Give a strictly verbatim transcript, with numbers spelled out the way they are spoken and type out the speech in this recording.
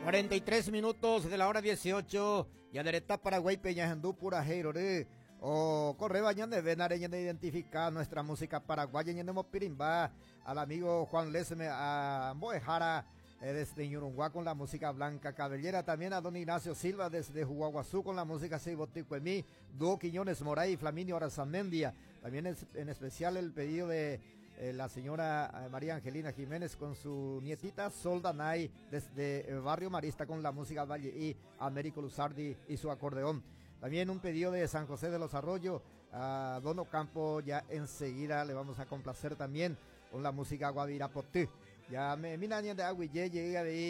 cuarenta y tres minutos de la hora dieciocho. Yadereta Paraguay Peñajandú pura Heirore. O corre bañan de venareña de identificar nuestra música paraguaya y en Mopirimba. Al amigo Juan Lesme a Boejara eh, desde Ñurunguá con la música blanca cabellera. También a don Ignacio Silva desde Huaguazú con la música Seiboticuemí. Dúo Quiñones Moray y Flaminio Arazamendia. También es, en especial el pedido de Eh, la señora eh, María Angelina Jiménez con su nietita Sol Danay desde el barrio Marista con la música Valle y Américo Luzardi y su acordeón. También un pedido de San José de los Arroyos a Don Ocampo, ya enseguida le vamos a complacer también con la música Guavirapotí. Ya me miran de Aguille llega de